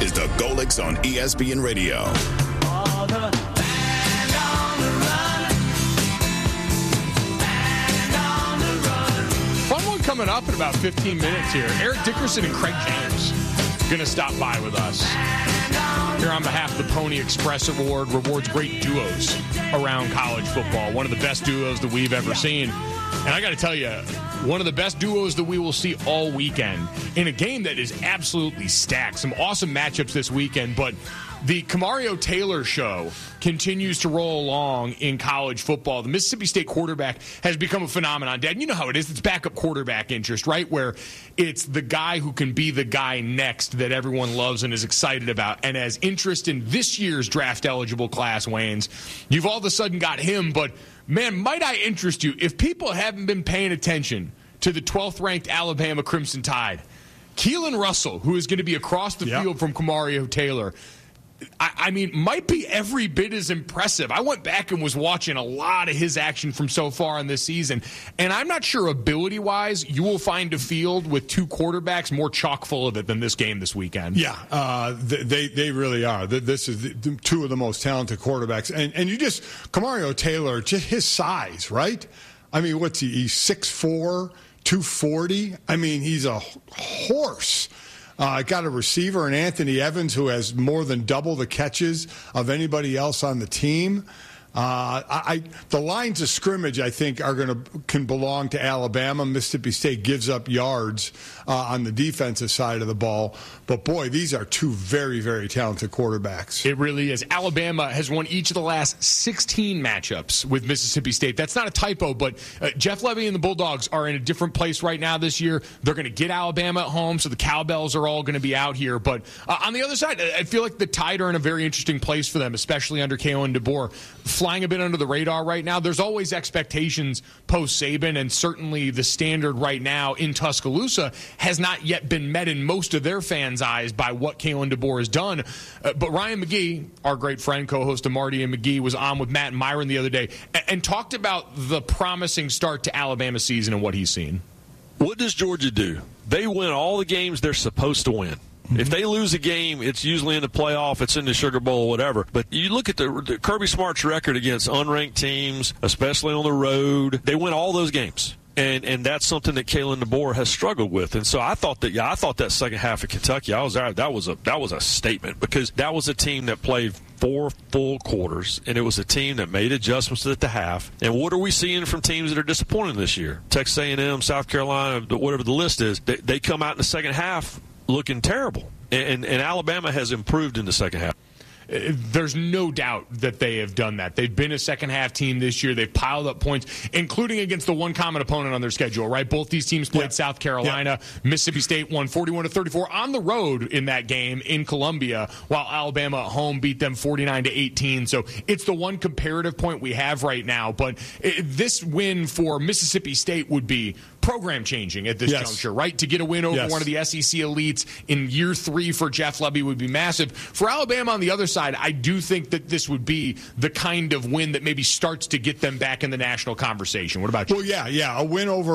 is the Golics on ESPN Radio. Fun one coming up in about 15 minutes here. Eric Dickerson and Craig James going to stop by with us. Here on behalf of the Pony Express Award, rewards great duos around college football. One of the best duos that we've ever seen. And I got to tell you, one of the best duos that we will see all weekend in a game that is absolutely stacked. Some awesome matchups this weekend, but the Camario Taylor show continues to roll along in college football. The Mississippi State quarterback has become a phenomenon. Dad, you know how it is. It's backup quarterback interest, right? Where it's the guy who can be the guy next that everyone loves and is excited about. And as interest in this year's draft-eligible class wanes, you've all of a sudden got him. But, man, might I interest you, if people haven't been paying attention to the 12th-ranked Alabama Crimson Tide, Keelan Russell, who is going to be across the field from Camario Taylor, I mean, might be every bit as impressive. I went back and was watching a lot of his action from so far in this season, and I'm not sure ability-wise you will find a field with two quarterbacks more chock full of it than this game this weekend. Yeah, they really are. This is two of the most talented quarterbacks. And you just, Camario Taylor, just his size, right? I mean, what's he? He's 6'4", 240. I mean, he's a horse. Got a receiver in Anthony Evans who has more than double the catches of anybody else on the team. The lines of scrimmage, I think, can belong to Alabama. Mississippi State gives up yards on the defensive side of the ball. But, boy, these are two very, very talented quarterbacks. It really is. Alabama has won each of the last 16 matchups with Mississippi State. That's not a typo, but Jeff Levy and the Bulldogs are in a different place right now this year. They're going to get Alabama at home, so the cowbells are all going to be out here. But on the other side, I feel like the Tide are in a very interesting place for them, especially under Kalen DeBoer. Flying a bit under the radar right now. There's always expectations post-Saban, and certainly the standard right now in Tuscaloosa has not yet been met in most of their fans' eyes by what Kalen DeBoer has done. But Ryan McGee, our great friend, co-host of Marty and McGee, was on with Matt and Myron the other day and talked about the promising start to Alabama season and what he's seen. What does Georgia do? They win all the games they're supposed to win. If they lose a game, it's usually in the playoff, it's in the Sugar Bowl, whatever. But you look at the Kirby Smart's record against unranked teams, especially on the road. They win all those games. And that's something that Kalen DeBoer has struggled with. And so I thought that second half of Kentucky, that was a statement, because that was a team that played 4 full quarters, and it was a team that made adjustments at the half. And what are we seeing from teams that are disappointing this year? Texas A&M, South Carolina, whatever the list is, they come out in the second half looking terrible. And Alabama has improved in the second half. There's no doubt that they have done that. They've been a second-half team this year. They've piled up points, including against the one common opponent on their schedule, right? Both these teams played South Carolina. Mississippi State won 41-34 on the road in that game in Columbia, while Alabama at home beat them 49-18. So it's the one comparative point we have right now. But this win for Mississippi State would be program-changing at this juncture, right? To get a win over one of the SEC elites in year 3 for Jeff Lebby would be massive. For Alabama on the other side, I do think that this would be the kind of win that maybe starts to get them back in the national conversation. What about you? Well, yeah. A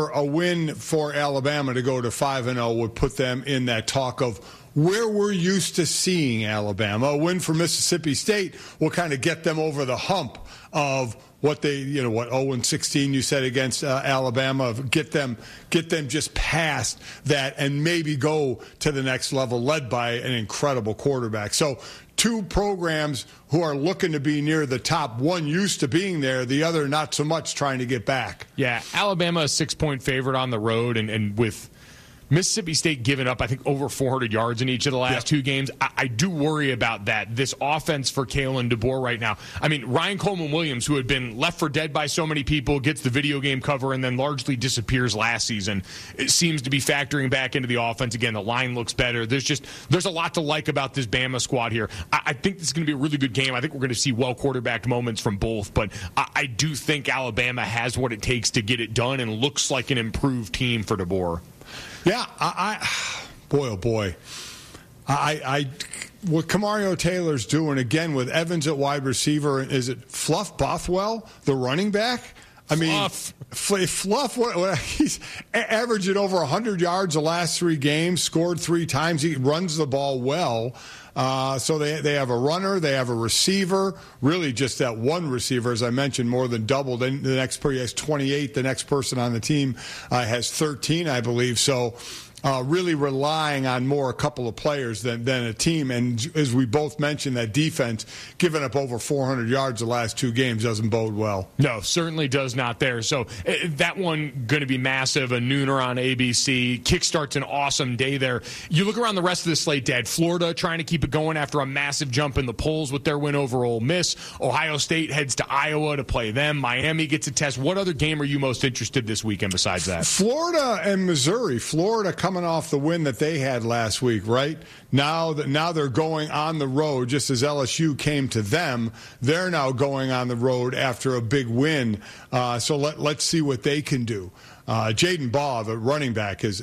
win for Alabama to go to 5-0 would put them in that talk of where we're used to seeing Alabama. A win for Mississippi State will kind of get them over the hump of what they, 0-16 you said against Alabama, get them just past that and maybe go to the next level, led by an incredible quarterback. So two programs who are looking to be near the top, one used to being there, the other not so much, trying to get back. Yeah, Alabama a 6-point favorite on the road, and with Mississippi State giving up, I think, over 400 yards in each of the last two games. I do worry about that. This offense for Kalen DeBoer right now. I mean, Ryan Coleman-Williams, who had been left for dead by so many people, gets the video game cover and then largely disappears last season. It seems to be factoring back into the offense. Again, the line looks better. There's a lot to like about this Bama squad here. I think this is going to be a really good game. I think we're going to see well-quarterbacked moments from both, but I do think Alabama has what it takes to get it done and looks like an improved team for DeBoer. Yeah, boy, oh boy. What Camario Taylor's doing, again, with Evans at wide receiver, is it Fluff Bothwell, the running back? I mean, Fluff, he's averaging over 100 yards the last 3 games, scored 3 times. He runs the ball well. So they have a runner, they have a receiver, really just that one receiver, as I mentioned, more than doubled. Then the next person has 28. The next person on the team has 13, I believe. So really relying on a couple of players than a team. And as we both mentioned, that defense giving up over 400 yards the last 2 games doesn't bode well. No, certainly does not there. So that one going to be massive, a nooner on ABC. Kickstart's an awesome day there. You look around the rest of the slate, Dad. Florida trying to keep it going after a massive jump in the polls with their win over Ole Miss. Ohio State heads to Iowa to play them. Miami gets a test. What other game are you most interested this weekend besides that? Florida and Missouri. Florida coming off the win that they had last week, right? Now they're going on the road, just as LSU came to them. They're now going on the road after a big win. So let's see what they can do. Jaden Baugh, the running back, I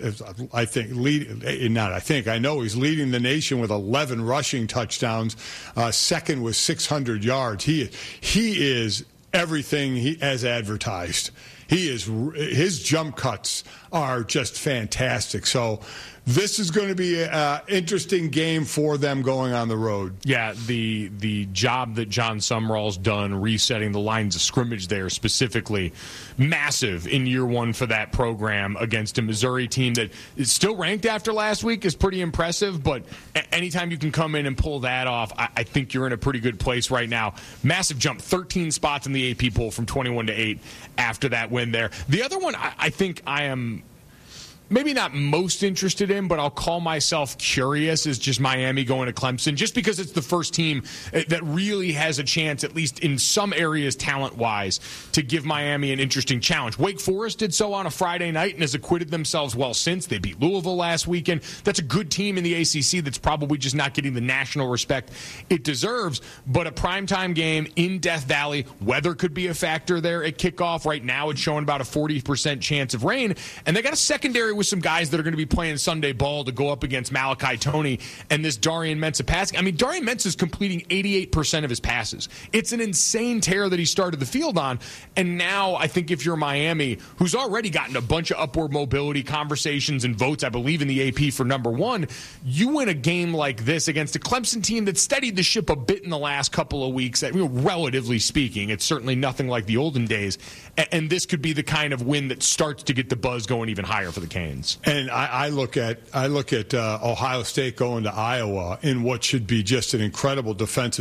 know he's leading the nation with 11 rushing touchdowns. Second with 600 yards. He is everything he has advertised. His jump cuts are just fantastic. So this is going to be an interesting game for them going on the road. Yeah, the job that John Sumrall's done resetting the lines of scrimmage there specifically, massive in year 1 for that program against a Missouri team that is still ranked after last week is pretty impressive, but anytime you can come in and pull that off, I think you're in a pretty good place right now. Massive jump, 13 spots in the AP poll from 21 to 8 after that win there. The other one I think I am maybe not most interested in, but I'll call myself curious, is just Miami going to Clemson, just because it's the first team that really has a chance, at least in some areas talent-wise, to give Miami an interesting challenge. Wake Forest did so on a Friday night and has acquitted themselves well since. They beat Louisville last weekend. That's a good team in the ACC that's probably just not getting the national respect it deserves, but a primetime game in Death Valley, weather could be a factor there at kickoff. Right now it's showing about a 40% chance of rain, and they got a secondary with some guys that are going to be playing Sunday ball to go up against Malachi Toney and this Darian Mensah passing. I mean, Darian Mensah is completing 88% of his passes. It's an insane tear that he started the field on, and now I think if you're Miami, who's already gotten a bunch of upward mobility conversations and votes, I believe, in the AP for number 1, you win a game like this against a Clemson team that steadied the ship a bit in the last couple of weeks, relatively speaking. It's certainly nothing like the olden days, and this could be the kind of win that starts to get the buzz going even higher for the Canes. And I look at Ohio State going to Iowa in what should be just an incredible defensive